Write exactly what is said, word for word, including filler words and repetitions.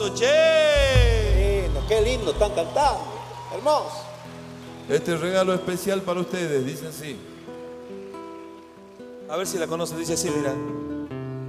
Che. Lindo, qué lindo están cantando. Hermoso. Este regalo especial para ustedes, dice así. A ver si la conoces, dice así, mira.